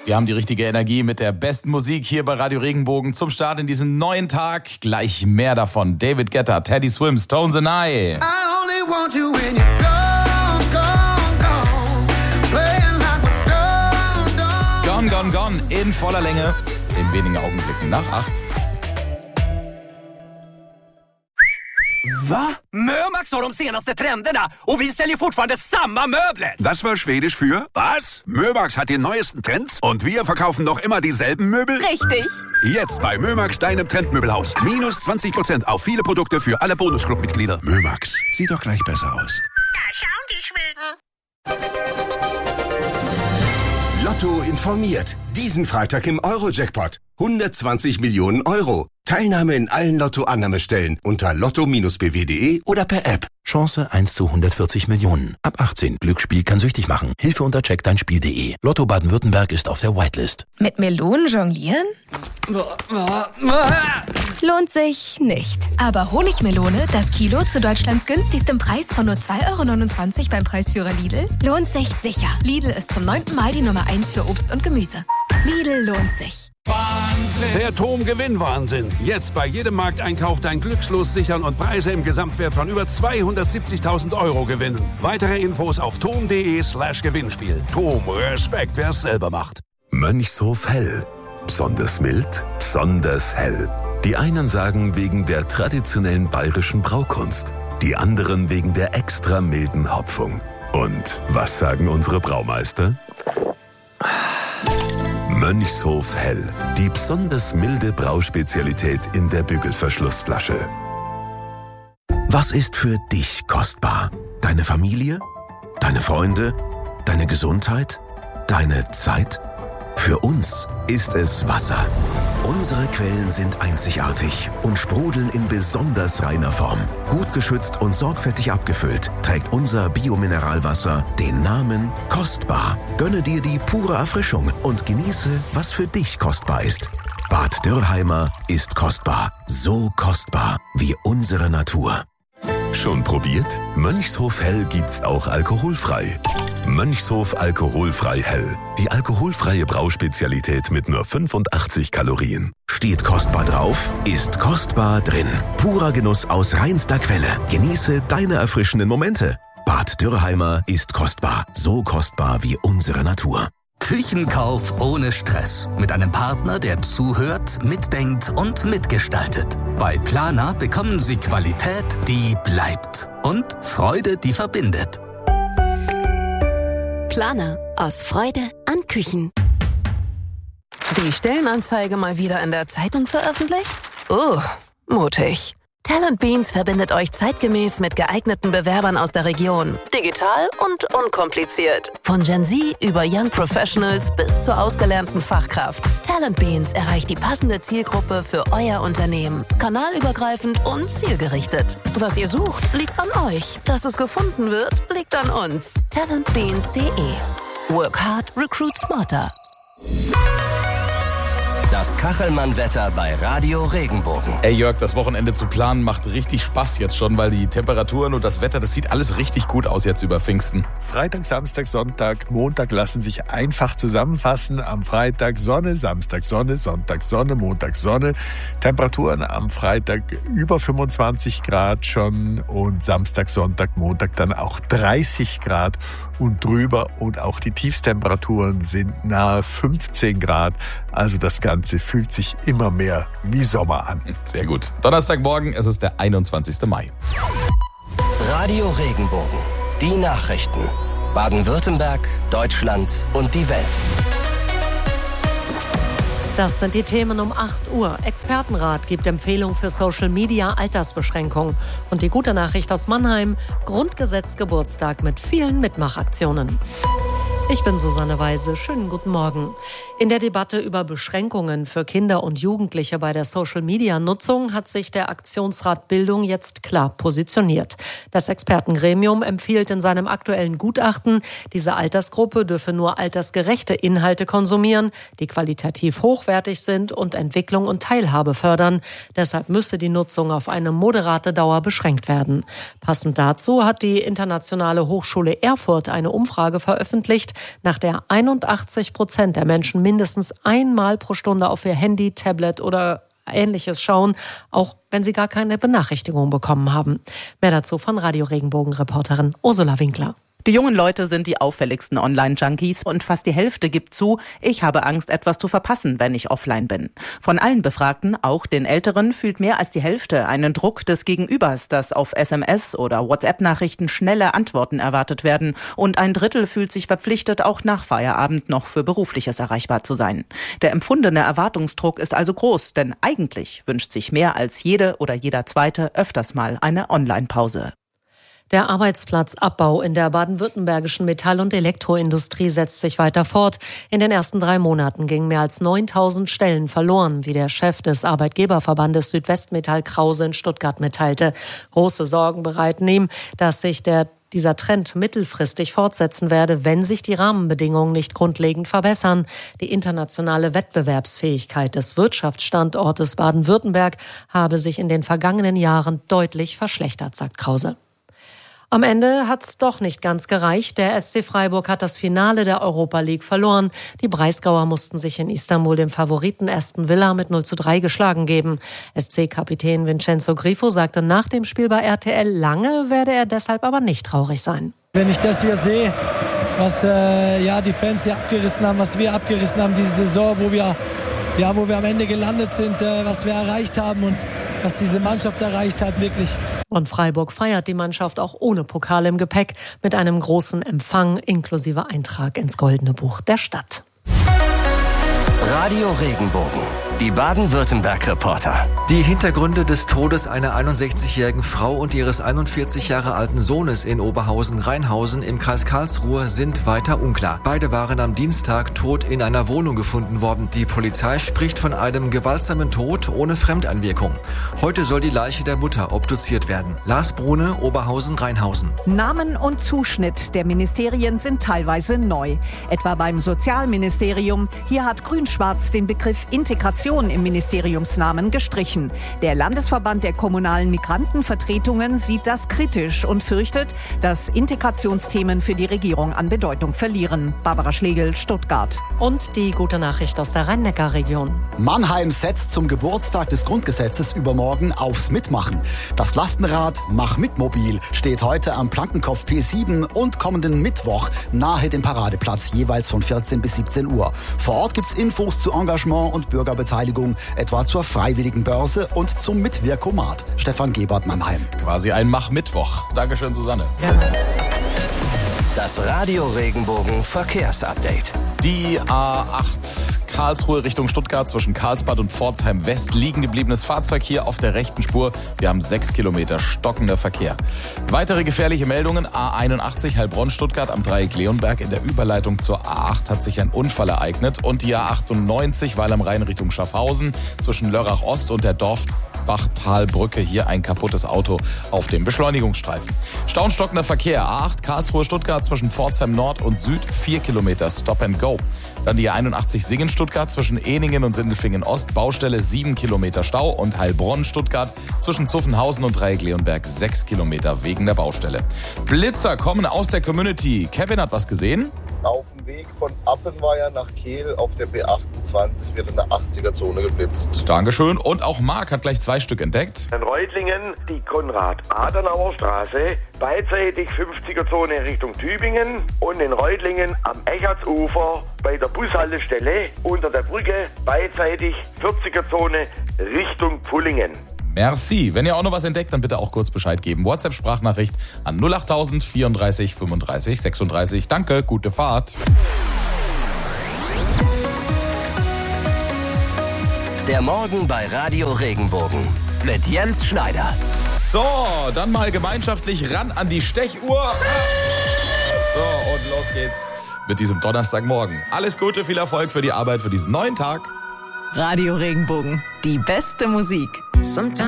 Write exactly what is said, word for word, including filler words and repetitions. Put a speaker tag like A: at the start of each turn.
A: Wir haben die richtige Energie mit der besten Musik hier bei Radio Regenbogen zum Start in diesen neuen Tag. Gleich mehr davon. David Guetta, Teddy Swims, Tones and I.
B: I only want you when you're gone, gone, gone. Playing like we're gone, gone.
A: Gone, gone, gone. In voller Länge. In wenigen Augenblicken nach acht.
C: Va? Mömax har de senaste trenderna och vi säljer fortfarande samma möbler.
D: Das war Schwedisch für was? Mömax hat die neuesten Trends und wir verkaufen noch immer dieselben Möbel?
E: Richtig.
D: Jetzt bei Mömax, deinem Trendmöbelhaus. Minus zwanzig Prozent auf viele Produkte für alle Bonusclub-Mitglieder. Mömax, sieht doch gleich besser aus.
E: Da schauen die Schweden.
F: Lotto informiert. Diesen Freitag im Euro-Jackpot. hundertzwanzig Millionen Euro. Teilnahme in allen Lotto-Annahmestellen unter lotto Bindestrich b w punkt d e oder per App.
G: Chance eins zu hundertvierzig Millionen. Ab achtzehn. Glücksspiel kann süchtig machen. Hilfe unter check dein Spiel punkt de. Lotto Baden-Württemberg ist auf der Whitelist.
H: Mit Melonen jonglieren? Lohnt sich nicht. Aber Honigmelone, das Kilo zu Deutschlands günstigstem Preis von nur zwei Euro neunundzwanzig beim Preisführer Lidl, lohnt sich sicher. Lidl ist zum neunten Mal die Nummer eins für Obst und Gemüse. Lidl lohnt sich.
D: Der Tom-Gewinn-Wahnsinn. Jetzt bei jedem Markteinkauf dein Glückslos sichern und Preise im Gesamtwert von über zweihundertsiebzigtausend Euro gewinnen. Weitere Infos auf tom punkt de slash Gewinnspiel. Tom, Respekt, wer es selber macht.
I: Mönchshof Hell. Besonders mild, besonders hell. Die einen sagen wegen der traditionellen bayerischen Braukunst, die anderen wegen der extra milden Hopfung. Und was sagen unsere Braumeister? Mönchshof Hell, die besonders milde Brauspezialität in der Bügelverschlussflasche.
F: Was ist für dich kostbar? Deine Familie? Deine Freunde? Deine Gesundheit? Deine Zeit? Für uns ist es Wasser. Unsere Quellen sind einzigartig und sprudeln in besonders reiner Form. Gut geschützt und sorgfältig abgefüllt trägt unser Biomineralwasser den Namen Kostbar. Gönne dir die pure Erfrischung und genieße, was für dich kostbar ist. Bad Dürrheimer ist kostbar. So kostbar wie unsere Natur.
I: Schon probiert? Mönchshof Hell gibt's auch alkoholfrei. Mönchshof Alkoholfrei Hell. Die alkoholfreie Brauspezialität mit nur fünfundachtzig Kalorien.
F: Steht kostbar drauf, ist kostbar drin. Purer Genuss aus reinster Quelle. Genieße deine erfrischenden Momente. Bad Dürrheimer ist kostbar. So kostbar wie unsere Natur.
J: Küchenkauf ohne Stress. Mit einem Partner, der zuhört, mitdenkt und mitgestaltet. Bei Planer bekommen Sie Qualität, die bleibt. Und Freude, die verbindet.
K: Planer. Aus Freude an Küchen.
L: Die Stellenanzeige mal wieder in der Zeitung veröffentlicht? Oh, mutig. Talent Beans verbindet euch zeitgemäß mit geeigneten Bewerbern aus der Region. Digital und unkompliziert. Von Gen Z über Young Professionals bis zur ausgelernten Fachkraft. Talent Beans erreicht die passende Zielgruppe für euer Unternehmen. Kanalübergreifend und zielgerichtet. Was ihr sucht, liegt an euch. Dass es gefunden wird, liegt an uns. talent beans punkt de. Work hard, recruit smarter.
J: Das Kachelmann-Wetter bei Radio Regenbogen.
A: Ey Jörg, das Wochenende zu planen macht richtig Spaß jetzt schon, weil die Temperaturen und das Wetter, das sieht alles richtig gut aus jetzt über Pfingsten.
M: Freitag, Samstag, Sonntag, Montag lassen sich einfach zusammenfassen. Am Freitag Sonne, Samstag Sonne, Sonntag Sonne, Montag Sonne. Temperaturen am Freitag über fünfundzwanzig Grad schon und Samstag, Sonntag, Montag dann auch dreißig Grad und drüber. Und auch die Tiefstemperaturen sind nahe fünfzehn Grad. Also das Ganze fühlt sich immer mehr wie Sommer an.
A: Sehr gut. Donnerstagmorgen, es ist der einundzwanzigster Mai.
J: Radio Regenbogen. Die Nachrichten. Baden-Württemberg, Deutschland und die Welt.
N: Das sind die Themen um acht Uhr. Expertenrat gibt Empfehlung für Social-Media-Altersbeschränkung. Und die gute Nachricht aus Mannheim, Grundgesetz-Geburtstag mit vielen Mitmachaktionen. Ich bin Susanne Weise. Schönen guten Morgen. In der Debatte über Beschränkungen für Kinder und Jugendliche bei der Social-Media-Nutzung hat sich der Aktionsrat Bildung jetzt klar positioniert. Das Expertengremium empfiehlt in seinem aktuellen Gutachten, diese Altersgruppe dürfe nur altersgerechte Inhalte konsumieren, die qualitativ hochwertig sind und Entwicklung und Teilhabe fördern. Deshalb müsse die Nutzung auf eine moderate Dauer beschränkt werden. Passend dazu hat die Internationale Hochschule Erfurt eine Umfrage veröffentlicht, nach der einundachtzig Prozent der Menschen mindestens einmal pro Stunde auf ihr Handy, Tablet oder Ähnliches schauen, auch wenn sie gar keine Benachrichtigung bekommen haben. Mehr dazu von Radio Regenbogen-Reporterin Ursula Winkler.
O: Die jungen Leute sind die auffälligsten Online-Junkies und fast die Hälfte gibt zu, ich habe Angst, etwas zu verpassen, wenn ich offline bin. Von allen Befragten, auch den Älteren, fühlt mehr als die Hälfte einen Druck des Gegenübers, dass auf S M S oder WhatsApp-Nachrichten schnelle Antworten erwartet werden. Und ein Drittel fühlt sich verpflichtet, auch nach Feierabend noch für Berufliches erreichbar zu sein. Der empfundene Erwartungsdruck ist also groß, denn eigentlich wünscht sich mehr als jede oder jeder Zweite öfters mal eine Online-Pause.
N: Der Arbeitsplatzabbau in der baden-württembergischen Metall- und Elektroindustrie setzt sich weiter fort. In den ersten drei Monaten gingen mehr als neuntausend Stellen verloren, wie der Chef des Arbeitgeberverbandes Südwestmetall Krause in Stuttgart mitteilte. Große Sorgen bereiten ihm, dass sich der dieser Trend mittelfristig fortsetzen werde, wenn sich die Rahmenbedingungen nicht grundlegend verbessern. Die internationale Wettbewerbsfähigkeit des Wirtschaftsstandortes Baden-Württemberg habe sich in den vergangenen Jahren deutlich verschlechtert, sagt Krause. Am Ende hat's doch nicht ganz gereicht. Der S C Freiburg hat das Finale der Europa League verloren. Die Breisgauer mussten sich in Istanbul dem Favoriten Aston Villa mit null zu drei geschlagen geben. S C-Kapitän Vincenzo Grifo sagte nach dem Spiel bei R T L, lange werde er deshalb aber nicht traurig sein.
P: Wenn ich das hier sehe, was äh, ja, die Fans hier abgerissen haben, was wir abgerissen haben diese Saison, wo wir, ja, wo wir am Ende gelandet sind, äh, was wir erreicht haben und was diese Mannschaft erreicht hat, wirklich.
N: Und Freiburg feiert die Mannschaft auch ohne Pokal im Gepäck mit einem großen Empfang inklusive Eintrag ins Goldene Buch der Stadt.
J: Radio Regenbogen, die Baden-Württemberg-Reporter.
Q: Die Hintergründe des Todes einer einundsechzigjährigen Frau und ihres einundvierzig Jahre alten Sohnes in Oberhausen-Rheinhausen im Kreis Karlsruhe sind weiter unklar. Beide waren am Dienstag tot in einer Wohnung gefunden worden. Die Polizei spricht von einem gewaltsamen Tod ohne Fremdeinwirkung. Heute soll die Leiche der Mutter obduziert werden. Lars Brune, Oberhausen-Rheinhausen.
R: Namen und Zuschnitt der Ministerien sind teilweise neu. Etwa beim Sozialministerium. Hier hat Grün-Schwarz den Begriff Integration im Ministeriumsnamen gestrichen. Der Landesverband der kommunalen Migrantenvertretungen sieht das kritisch und fürchtet, dass Integrationsthemen für die Regierung an Bedeutung verlieren. Barbara Schlegel, Stuttgart.
N: Und die gute Nachricht aus der Rhein-Neckar-Region.
S: Mannheim setzt zum Geburtstag des Grundgesetzes übermorgen aufs Mitmachen. Das Lastenrad Mach mit Mobil steht heute am Plankenkopf P sieben und kommenden Mittwoch nahe dem Paradeplatz jeweils von vierzehn bis siebzehn Uhr. Vor Ort gibt's Infos zu Engagement und Bürgerbeteiligung, etwa zur Freiwilligen Börse und zum Mitwirkomat. Stefan Gebert, Mannheim.
A: Quasi ein Mach-Mittwoch. Dankeschön, Susanne. Ja.
J: Das Radio Regenbogen Verkehrsupdate.
A: Die A acht Karlsruhe Richtung Stuttgart zwischen Karlsbad und Pforzheim West liegen gebliebenes Fahrzeug hier auf der rechten Spur. Wir haben sechs Kilometer stockender Verkehr. Weitere gefährliche Meldungen. A einundachtzig Heilbronn-Stuttgart am Dreieck Leonberg. In der Überleitung zur A acht hat sich ein Unfall ereignet. Und die A achtundneunzig Weil am Rhein Richtung Schaffhausen zwischen Lörrach Ost und der Dorfbachtalbrücke. Hier ein kaputtes Auto auf dem Beschleunigungsstreifen. Staunstockender Verkehr. A acht Karlsruhe-Stuttgart zwischen Pforzheim Nord und Süd. vier Kilometer Stop and Go. Dann die A einundachtzig Singen-Stuttgart zwischen Eningen und Sindelfingen Ost. Baustelle sieben Kilometer Stau. Und Heilbronn-Stuttgart zwischen Zuffenhausen und Dreieck Leonberg sechs Kilometer wegen der Baustelle. Blitzer kommen aus der Community. Kevin hat was gesehen.
T: Auf dem Weg von Appenweier nach Kehl auf der B achtundzwanzig wird in der achtziger-Zone geblitzt.
A: Dankeschön. Und auch Marc hat gleich zwei Stück entdeckt.
U: In Reutlingen die Konrad-Adenauer-Straße, beidseitig fünfziger-Zone Richtung Tübingen und in Reutlingen am Eckertsufer bei der Bushaltestelle unter der Brücke beidseitig vierziger-Zone Richtung Pfullingen.
A: Merci. Wenn ihr auch noch was entdeckt, dann bitte auch kurz Bescheid geben. WhatsApp-Sprachnachricht an null achttausend vierunddreißig fünfunddreißig sechsunddreißig. Danke, gute Fahrt.
J: Der Morgen bei Radio Regenbogen mit Jens Schneider.
A: So, dann mal gemeinschaftlich ran an die Stechuhr. So, und los geht's mit diesem Donnerstagmorgen. Alles Gute, viel Erfolg für die Arbeit für diesen neuen Tag.
R: Radio Regenbogen, die beste Musik.